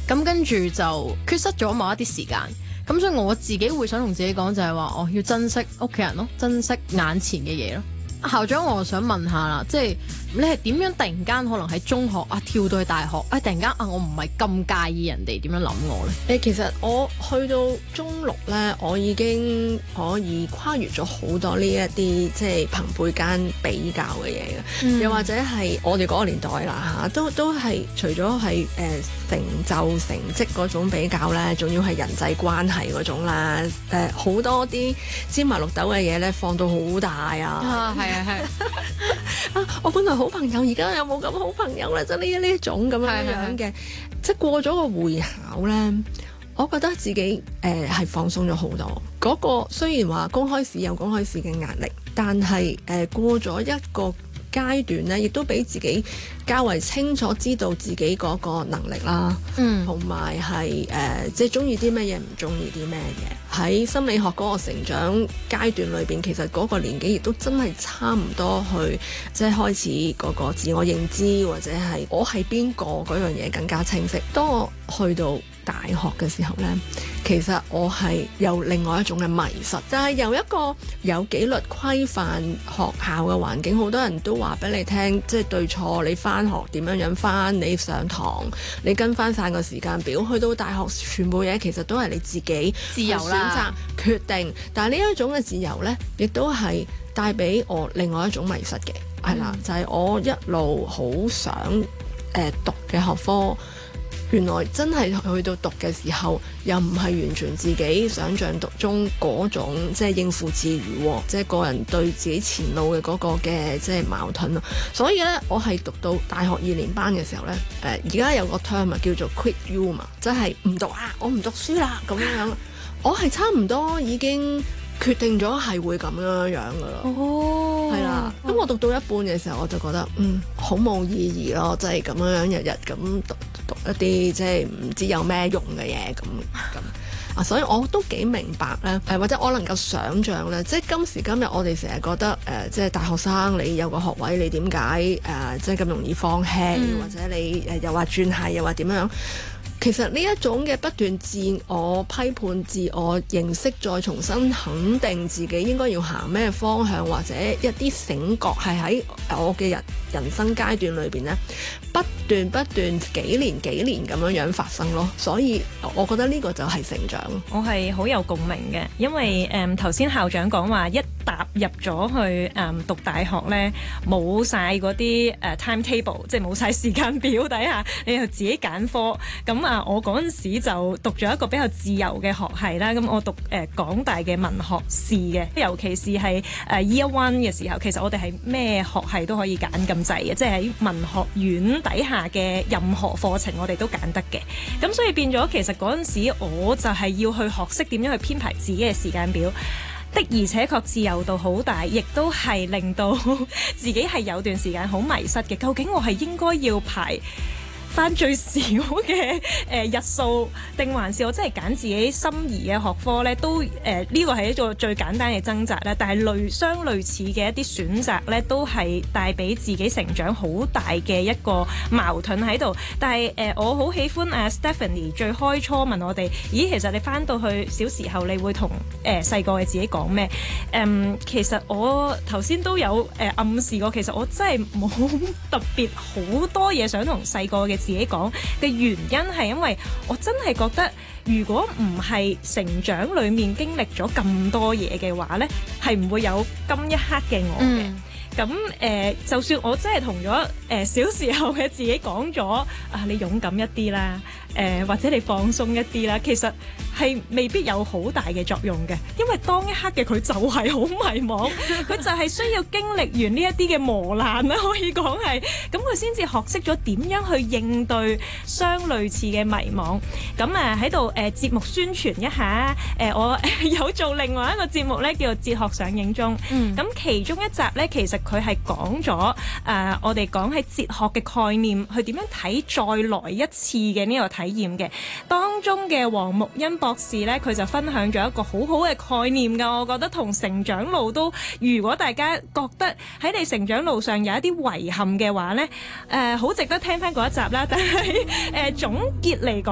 咁跟住就缺失咗某一啲時間。咁所以我自己會想同自己講就係話，我要珍惜屋企人咯，珍惜眼前嘅嘢咯。校長，我想問下啦，即係你係點樣突然間可能喺中學跳到去大學，突然間我唔係咁介意人哋點樣諗我呢？ 其實我去到中六呢，我已經可以跨越咗好多呢一啲即係朋輩間比較嘅嘢嘅，又或者係我哋嗰個年代啦嚇，都係除咗係成就成績嗰種比較呢，仲要係人際關係嗰種啦，好多啲芝麻綠豆嘅嘢呢，放到好大啊！ 係我本來好朋友，而家有冇咁好朋友咧？就呢一種咁樣嘅，即係過咗個會考咧，我覺得自己係放鬆咗好多。嗰個雖然話公開試有公開試嘅壓力，但係過咗一個階段咧，亦都俾自己較為清楚知道自己嗰個能力啦，同埋係即係中意啲咩嘢，唔中意啲咩嘢。喺心理學嗰個成長階段裏邊，其實嗰個年紀亦都真係差唔多去即係開始嗰個自我認知，或者係我係邊個嗰樣嘢更加清晰。當我去到大學嘅時候呢，其實我係有另外一種嘅迷失，就係由一個有紀律規範學校嘅環境，好多人都話俾你聽，即係對錯，你返學點樣返，你上堂你跟返晒個時間表，去到大學全部嘢其實都係你自己自由啦選擇決定。但係呢一種嘅自由呢，亦都係帶俾我另外一種迷失嘅，係啦，就係我一路好想讀嘅學科。原來真係去到讀嘅時候，又唔係完全自己想像中嗰種即係應付自如，即係個人對自己前路嘅嗰個嘅即係矛盾咯。所以呢，我係讀到大學2年班嘅時候呢，而家有個 term 叫做 quit U 嘛，即係唔讀啊，我唔讀書啦咁樣。我係差唔多已經決定咗係會咁樣㗎啦。係啦。咁我讀到一半嘅時候，我就覺得好冇意義咯，即係咁樣日日咁讀一啲即係唔知有咩用嘅嘢咁。所以我都幾明白咧，或者我能夠想像咧，即係今時今日我哋成日覺得即係大學生你有個學位，你點解即係咁容易放棄，或者你又話轉系，又話點樣？其實呢一種嘅不斷自我批判、自我認識，再重新肯定自己應該要行咩方向，或者一啲醒覺係喺我嘅人生階段裏邊呢，不斷幾年咁樣發生咯。所以我覺得呢個就係成長。 我係好有共鳴嘅，因為頭先校長講話一踏入咗去讀大學呢，冇晒嗰啲timetable， 即係冇晒時間表底下，你又自己揀科。咁我嗰陣時就讀咗一個比較自由嘅學系啦。咁我讀港大嘅文學士嘅，尤其是係Year One 嘅時候，其實我哋係咩學系都可以揀咁滯嘅，即係喺文學院底下嘅任何課程我哋都揀得嘅。咁所以變咗，其實嗰陣時我就係要去學識點樣去編排自己嘅時間表。的而且確自由度好大，亦都係令到自己係有段時間好迷失嘅。究竟我係應該要排翻最少嘅日數，定還是我真係揀自己心儀嘅學科呢？都呢個係一個最簡單嘅掙扎啦。但係相類似嘅一啲選擇呢，都係帶俾自己成長好大嘅一個矛盾喺度。但係我好喜歡Stephanie 最開初問我哋，咦，其實你翻到去小時候，你會同細個嘅自己講咩？其實我頭先都有暗示過，其實我真係冇特別好多嘢想同細個嘅自己講嘅原因係因為我真係覺得，如果唔係成長裡面經歷咗咁多嘢嘅話呢，係唔會有今一刻嘅我嘅。咁就算我真係同咗小時候嘅自己講咗你勇敢一啲啦，或者你放鬆一啲啦，其實係未必有好大嘅作用嘅，因為當一刻嘅佢就係好迷茫，佢就係需要經歷完呢一啲嘅磨難啦，可以講係，咁佢先至學識咗點樣去應對相類似嘅迷茫。咁喺度節目宣傳一下，我有做另外一個節目咧，叫做哲學上映中。咁其中一集咧，其實佢係講咗我哋講喺哲學嘅概念，去點樣睇再來一次嘅呢個體驗嘅。當中嘅黃木欣博士咧，佢就分享咗一個好好嘅概念㗎。我覺得同成長路都，如果大家覺得喺你成長路上有一啲遺憾嘅話咧，好值得聽翻嗰一集啦。但係總結嚟講，